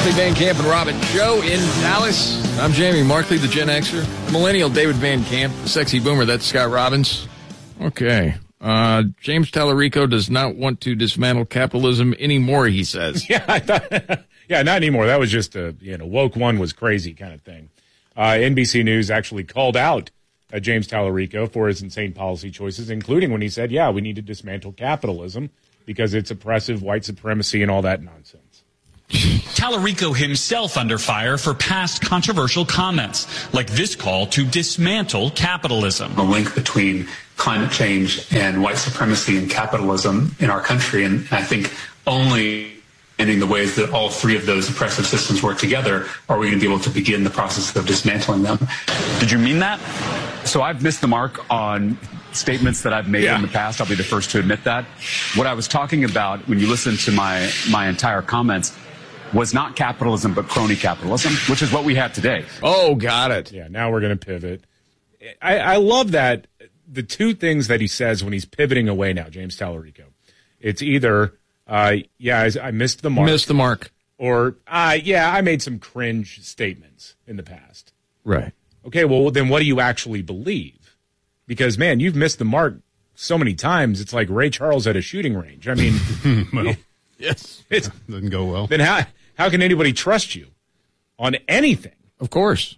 Markley, Van Camp, and Robin Show in Dallas. I'm Jamie Markley, the Gen Xer. Millennial David Van Camp, the sexy boomer, that's Scott Robbins. Okay. James Tallarico does not want to dismantle capitalism anymore, he says. Yeah, I thought, not anymore. That was just a, woke one was crazy kind of thing. NBC News actually called out James Tallarico for his insane policy choices, including when he said, we need to dismantle capitalism because it's oppressive, white supremacy, and all that nonsense. Tallarico himself under fire for past controversial comments, like this call to dismantle capitalism. The link between climate change and white supremacy and capitalism in our country, and I think only in the ways that all three of those oppressive systems work together are we going to be able to begin the process of dismantling them. Did you mean that? So I've missed the mark on statements that I've made in the past. I'll be the first to admit that. What I was talking about when you listen to my entire comments was not capitalism, but crony capitalism, which is what we have today. Oh, got it. Yeah, now we're going to pivot. I love that the two things that he says when he's pivoting away now, James Tallarico, it's either, I missed the mark. Missed the mark. Or, I made some cringe statements in the past. Right. Okay, well, then what do you actually believe? Because, man, you've missed the mark so many times, it's like Ray Charles at a shooting range. I mean, well, yes. It doesn't go well. Then how can anybody trust you on anything? Of course.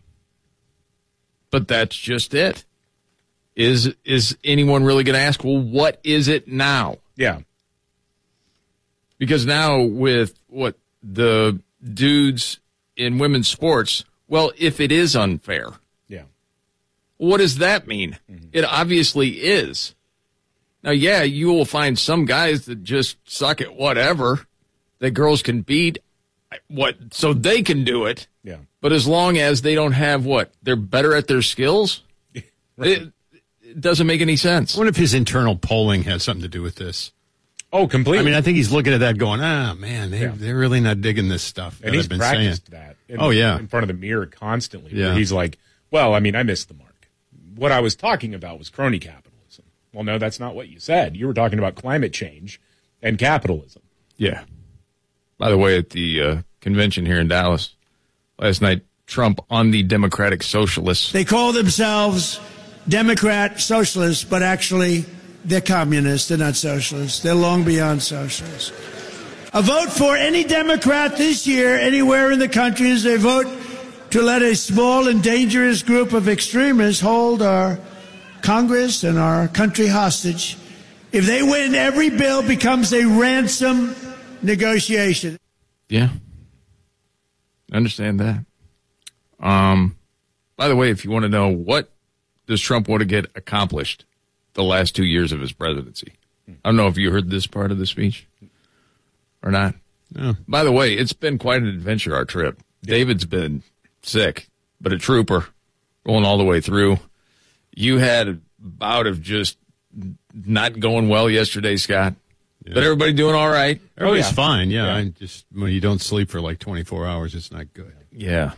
But that's just it. Is anyone really going to ask, well, what is it now? Yeah. Because now with the dudes in women's sports, well, if it is unfair, what does that mean? Mm-hmm. It obviously is. Now, you will find some guys that just suck at whatever that girls can beat, so they can do it. Yeah. But as long as they don't have they're better at their skills, right. It doesn't make any sense. I wonder if his internal polling has something to do with this. Oh, completely. I mean, I think he's looking at that going, man, they're really not digging this stuff. And he's practiced saying. that in front of the mirror constantly. Yeah. Where he's like, well, I mean, I missed the mark. What I was talking about was crony capitalism. Well, no, that's not what you said. You were talking about climate change and capitalism. Yeah. By the way, at the convention here in Dallas last night, Trump on the Democratic Socialists. They call themselves Democrat Socialists, but actually they're communists. They're not socialists. They're long beyond socialists. A vote for any Democrat this year anywhere in the country is a vote to let a small and dangerous group of extremists hold our Congress and our country hostage. If they win, every bill becomes a ransom negotiation. Yeah. I understand that. By the way, if you want to know what does Trump want to get accomplished the last 2 years of his presidency, I don't know if you heard this part of the speech or not. No. By the way, it's been quite an adventure, our trip. David's been sick, but a trooper rolling all the way through. You had a bout of just not going well yesterday, Scott. Yeah. But everybody doing all right? Everybody's fine, yeah. I just when you don't sleep for like 24 hours, it's not good. Yeah.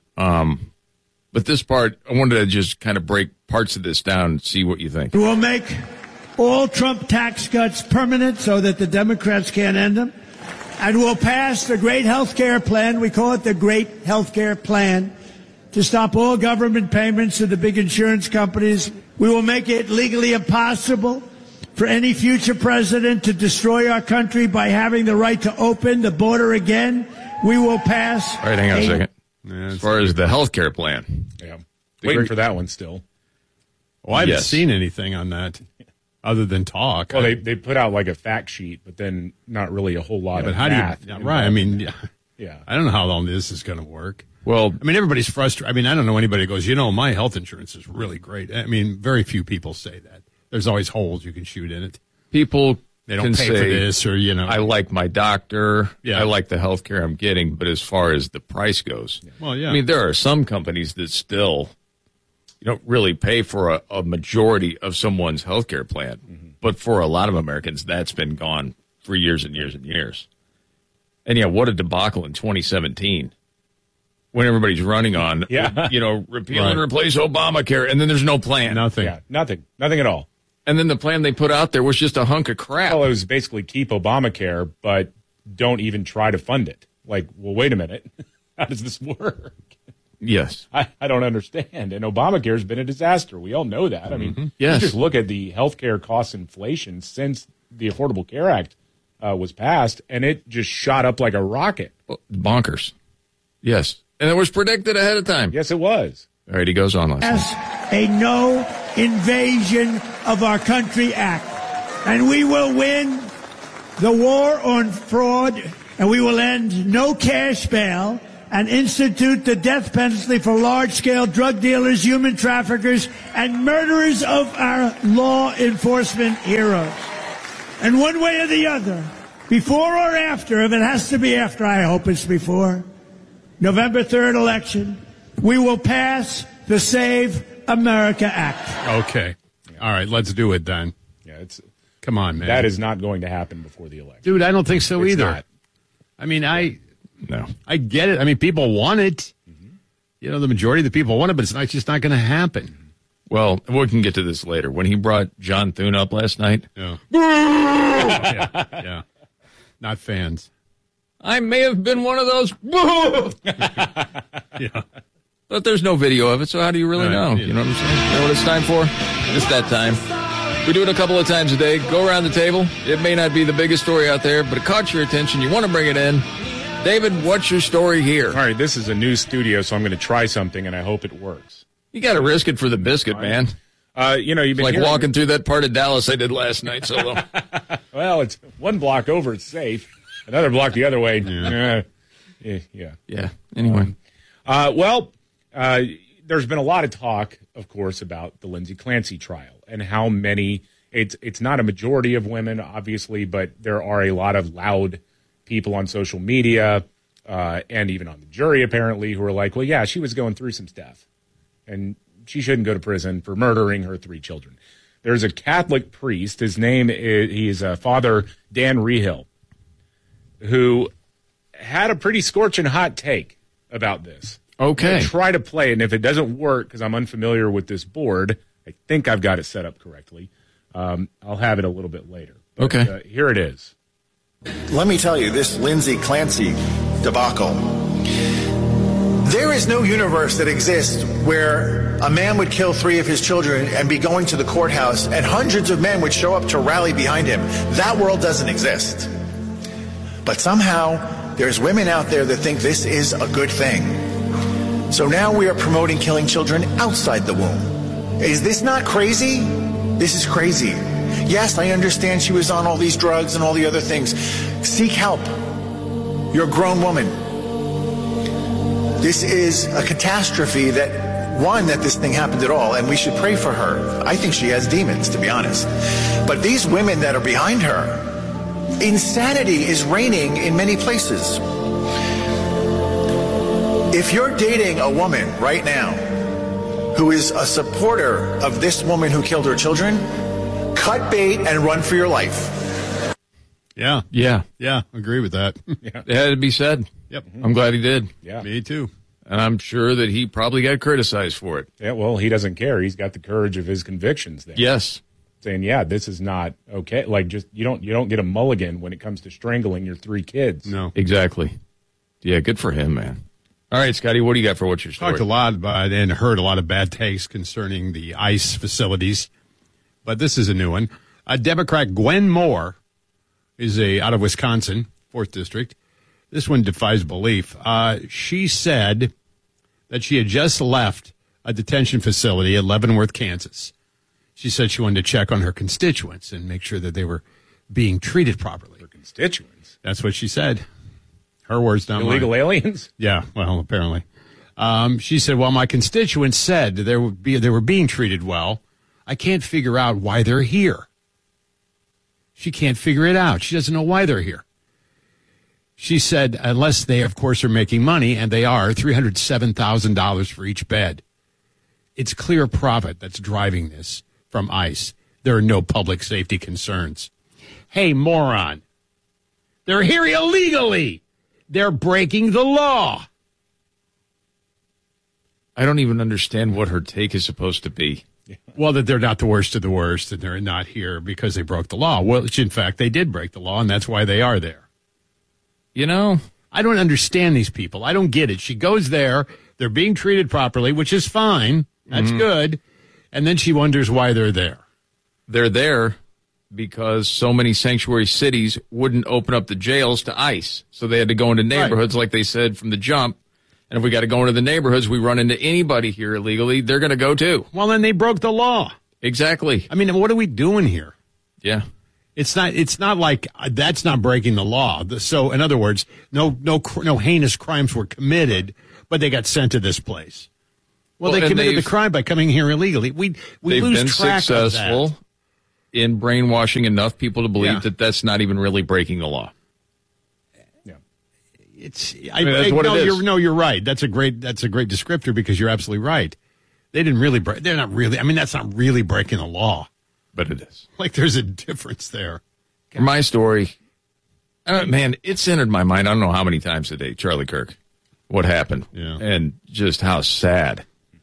But this part, I wanted to just kind of break parts of this down and see what you think. We'll make all Trump tax cuts permanent so that the Democrats can't end them. And we'll pass the great health care plan, we call it the Great Health Care Plan, to stop all government payments to the big insurance companies. We will make it legally impossible for any future president to destroy our country by having the right to open the border again. We will pass. All right, hang on a second. As far as the health care plan. Yeah. Waiting for that one still. Well, I haven't seen anything on that other than talk. Well, they put out like a fact sheet, but then not really a whole lot of math. Right. I mean, I don't know how long this is going to work. Well, I mean, everybody's frustrated. I mean, I don't know anybody who goes, my health insurance is really great. I mean, very few people say that. There's always holes you can shoot in it. People they don't pay for this or, I like my doctor. Yeah. I like the health care I'm getting. But as far as the price goes, well, yeah. I mean, there are some companies that still don't really pay for a majority of someone's health care plan. Mm-hmm. But for a lot of Americans, that's been gone for years and years and years. And, what a debacle in 2017 when everybody's running on, repeal and replace Obamacare, and then there's no plan. Nothing. Yeah, nothing at all. And then the plan they put out there was just a hunk of crap. Well, it was basically keep Obamacare, but don't even try to fund it. Like, well, wait a minute. How does this work? Yes. I don't understand. And Obamacare has been a disaster. We all know that. I mean, yes. You just look at the healthcare cost inflation since the Affordable Care Act was passed, and it just shot up like a rocket. Bonkers. Yes. And it was predicted ahead of time. Yes, it was. All right, he goes on last As a no invasion of our country act. And we will win the war on fraud, and we will end no cash bail and institute the death penalty for large-scale drug dealers, human traffickers, and murderers of our law enforcement heroes. And one way or the other, before or after, if it has to be after, I hope it's before, November 3rd election, we will pass the Save America Act. Okay. All right, let's do it then. Yeah, come on, man. That is not going to happen before the election. Dude, I don't think so either. Not. I mean, I get it. I mean, people want it. You know, the majority of the people want it, but it's just not going to happen. Well, we can get to this later. When he brought John Thune up last night. Yeah. Yeah. Not fans. I may have been one of those. Yeah. But there's no video of it, so how do you really know? You know what I'm saying? You know what it's time for? It's that time. We do it a couple of times a day. Go around the table. It may not be the biggest story out there, but it caught your attention. You want to bring it in. David, what's your story here? All right, this is a new studio, so I'm going to try something, and I hope it works. You got to risk it for the biscuit, man. You know, you've been like walking through that part of Dallas I did last night solo. Well, it's one block over, it's safe. Another block the other way. Yeah. Anyway. There's been a lot of talk, of course, about the Lindsay Clancy trial and how many, it's not a majority of women, obviously, but there are a lot of loud people on social media and even on the jury, apparently, who are like, well, yeah, she was going through some stuff. And she shouldn't go to prison for murdering her 3 children. There's a Catholic priest. His name is, he's Father Dan Rehill, who had a pretty scorching hot take about this. Okay. I'm gonna try to play it, and if it doesn't work, because I'm unfamiliar with this board, I think I've got it set up correctly. I'll have it a little bit later. But, okay. Here it is. Let me tell you, this Lindsay Clancy debacle, there is no universe that exists where a man would kill 3 of his children and be going to the courthouse and hundreds of men would show up to rally behind him. That world doesn't exist. But somehow there's women out there that think this is a good thing. So now we are promoting killing children outside the womb. Is this not crazy? This is crazy. Yes, I understand she was on all these drugs and all the other things. Seek help. You're a grown woman. This is a catastrophe that this thing happened at all, and we should pray for her. I think she has demons, to be honest. But these women that are behind her, insanity is reigning in many places. If you're dating a woman right now who is a supporter of this woman who killed her children, cut bait and run for your life. Yeah. Agree with that. It had to be said. Yep. I'm glad he did. Yeah. Me too. And I'm sure that he probably got criticized for it. Yeah, well, he doesn't care. He's got the courage of his convictions there. Yes. Saying, yeah, this is not okay. Like, just you don't get a mulligan when it comes to strangling your 3 kids. No. Exactly. Yeah, good for him, man. All right, Scotty, what do you got for what's your story? Talked a lot about and heard a lot of bad takes concerning the ICE facilities, but this is a new one. Democrat Gwen Moore is out of Wisconsin, 4th District. This one defies belief. She said that she had just left a detention facility at Leavenworth, Kansas. She said she wanted to check on her constituents and make sure that they were being treated properly. Her constituents? That's what she said. Her words, not mine. Illegal aliens? Yeah, well, apparently. She said, well, my constituents said they were being treated well. I can't figure out why they're here. She can't figure it out. She doesn't know why they're here. She said, unless they, of course, are making money, and they are, $307,000 for each bed. It's clear profit that's driving this from ICE. There are no public safety concerns. Hey, moron. They're here illegally. They're breaking the law. I don't even understand what her take is supposed to be. Well, that they're not the worst of the worst, and they're not here because they broke the law. Well, in fact, they did break the law, and that's why they are there. You know, I don't understand these people. I don't get it. She goes there. They're being treated properly, which is fine. That's good. And then she wonders why they're there. They're there because so many sanctuary cities wouldn't open up the jails to ICE. So they had to go into neighborhoods, like they said from the jump. And if we got to go into the neighborhoods, we run into anybody here illegally, they're going to go too. Well, then they broke the law. Exactly. I mean, what are we doing here? Yeah. It's not like that's not breaking the law. So, in other words, no heinous crimes were committed, but they got sent to this place. Well, they committed the crime by coming here illegally. We lose track of that. They've been successful in brainwashing enough people to believe that that's not even really breaking the law. Yeah, that's what it is. You're right. That's a great descriptor because you're absolutely right. They didn't really break. They're not really. I mean, that's not really breaking the law. But it is. Like, there's a difference there. For my story, man, it's entered my mind I don't know how many times today, Charlie Kirk, what happened. Yeah. And just how sad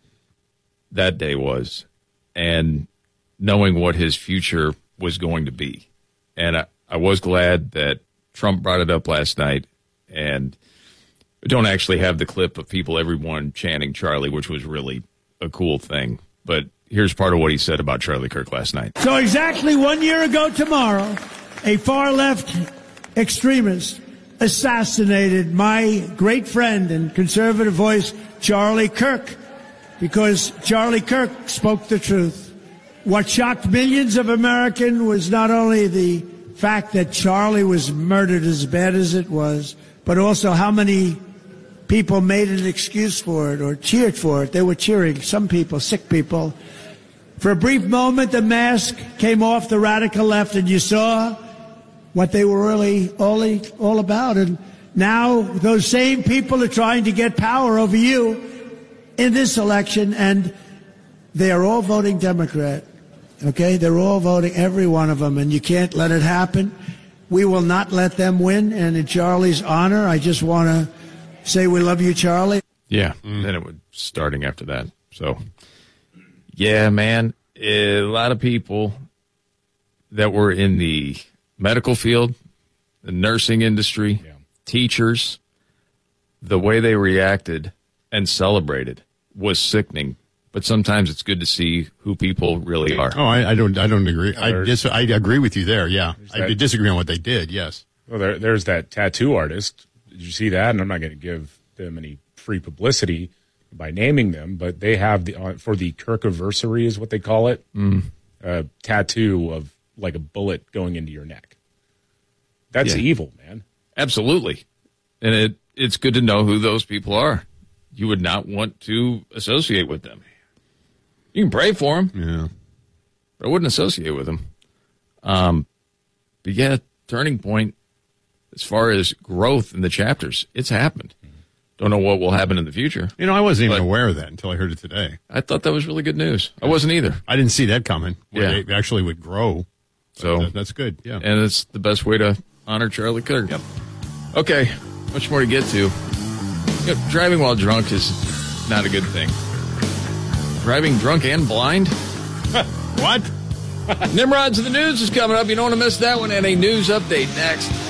that day was. And knowing what his future was going to be. And I was glad that Trump brought it up last night. And we don't actually have the clip of everyone chanting Charlie, which was really a cool thing. But here's part of what he said about Charlie Kirk last night. So exactly 1 year ago tomorrow, a far-left extremist assassinated my great friend and conservative voice, Charlie Kirk, because Charlie Kirk spoke the truth. What shocked millions of Americans was not only the fact that Charlie was murdered as bad as it was, but also how many people made an excuse for it or cheered for it. They were cheering, some people, sick people. For a brief moment, the mask came off the radical left, and you saw what they were really all about. And now those same people are trying to get power over you in this election, and they are all voting Democrat. Okay? They're all voting, every one of them, and you can't let it happen. We will not let them win, and in Charlie's honor, I just want to say we love you, Charlie. Yeah, then it was starting after that. So, yeah, man, a lot of people that were in the medical field, the nursing industry, teachers, the way they reacted and celebrated was sickening. But sometimes it's good to see who people really are. Oh, I don't agree. I agree with you there. Yeah, I disagree on what they did. Yes. Well, there's that tattoo artist. Did you see that? And I'm not going to give them any free publicity by naming them, but they have for the Kirkiversary is what they call it, a tattoo of like a bullet going into your neck. That's evil, man. Absolutely. And it's good to know who those people are. You would not want to associate with them. You can pray for them, but I wouldn't associate with them. But yeah, turning point as far as growth in the chapters, it's happened. Don't know what will happen in the future. You know, I wasn't even aware of that until I heard it today. I thought that was really good news. I wasn't either. I didn't see that coming. Where they actually would grow. So that's good. Yeah, and it's the best way to honor Charlie Kirk. Yep. Okay, much more to get to. Driving while drunk is not a good thing. Driving drunk and blind? What? Nimrods of the News is coming up. You don't want to miss that one. And a news update next.